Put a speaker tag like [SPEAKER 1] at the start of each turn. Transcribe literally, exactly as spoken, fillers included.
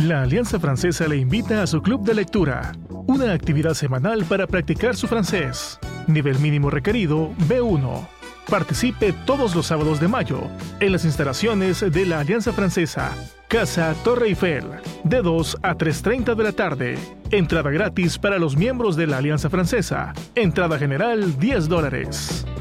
[SPEAKER 1] La Alianza Francesa le invita a su club de lectura, una actividad semanal para practicar su francés. Nivel mínimo requerido B uno. Participe todos los sábados de mayo en las instalaciones de la Alianza Francesa, Casa Torre Eiffel, de dos a tres y media de la tarde. Entrada gratis para los miembros de la Alianza Francesa. Entrada general diez dólares.